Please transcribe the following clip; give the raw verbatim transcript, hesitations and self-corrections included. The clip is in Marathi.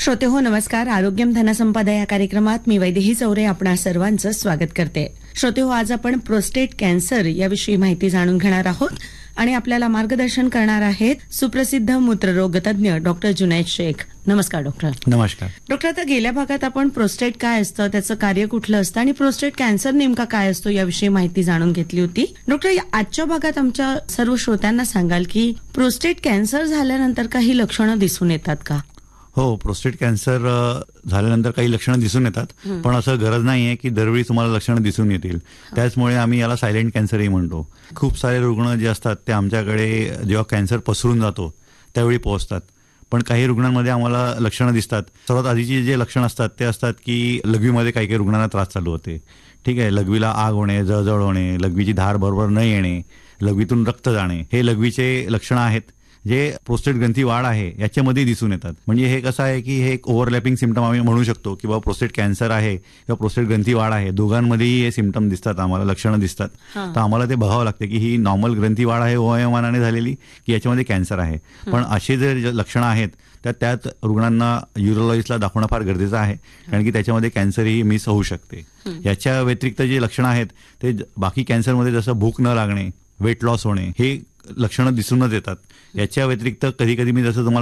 श्रोते हो नमस्कार. आरोग्यम धनसंपदा या कार्यक्रमात मी वैदेही चौरे आपणा सर्वांचं स्वागत करते. श्रोते हो, आज आपण प्रोस्टेट कॅन्सर याविषयी माहिती जाणून घेणार आहोत आणि आपल्याला मार्गदर्शन करणार आहेत सुप्रसिद्ध मूत्ररोग तज्ञ डॉक्टर जुनैद शेख. नमस्कार डॉक्टर. नमस्कार डॉक्टर. आता गेल्या भागात आपण प्रोस्टेट काय असतं, त्याचं कार्य कुठलं असतं आणि प्रोस्टेट कॅन्सर नेमका काय असतो याविषयी माहिती जाणून घेतली होती. डॉक्टर, आजच्या भागात आमच्या सर्व श्रोत्यांना सांगाल की प्रोस्टेट कॅन्सर झाल्यानंतर काही लक्षणं दिसून येतात का? हो, प्रोस्टेट कॅन्सर झाल्यानंतर काही लक्षणं दिसून येतात, पण असं गरज नाहीये की दरवेळी तुम्हाला लक्षणं दिसून येतील. त्याचमुळे आम्ही याला सायलेंट कॅन्सरही म्हणतो. खूप सारे रुग्ण जे असतात ते आमच्याकडे जेव्हा कॅन्सर पसरून जातो त्यावेळी पोहोचतात, पण काही रुग्णांमध्ये आम्हाला लक्षणं दिसतात. सर्वात आधीची जे लक्षणं असतात ते असतात की लघवीमध्ये काही काही रुग्णांना त्रास चालू होते. ठीक आहे, लघवीला आग होणे, जळजळ होणे, लघवीची धार बरोबर न येणे, लघवीतून रक्त जाणे, हे लघवीचे लक्षणं आहेत जे प्रोस्टेट ग्रंथी वाढ आहे याच्यामध्ये दिसून येतात. म्हणजे हे कसं आहे की हे एक ओव्हरलॅपिंग सिम्पटम आम्ही म्हणू शकतो की बाबा प्रोस्टेट कॅन्सर आहे किंवा प्रोस्टेट ग्रंथी वाढ आहे, दोघांमध्येही हे सिम्पटम दिसतात, आम्हाला लक्षणं दिसतात. तर आम्हाला ते बघावं लागतं की ही नॉर्मल ग्रंथी वाढ आहे वयोमानाने झालेली की याच्यामध्ये कॅन्सर आहे. पण असे जर लक्षणं आहेत तर त्यात रुग्णांना युरोलॉजिस्टला दाखवणं फार गरजेचं आहे, कारण की त्याच्यामध्ये कॅन्सरही मिस होऊ शकते. याच्या व्यतिरिक्त जे लक्षणं आहेत ते बाकी कॅन्सरमध्ये जसं भूक न लागणे, वेट लॉस होणे, हे लक्षणं दिसूनच येतात. याच्या व्यतिरिक्त कधी कधी मी जसं तुम्हाला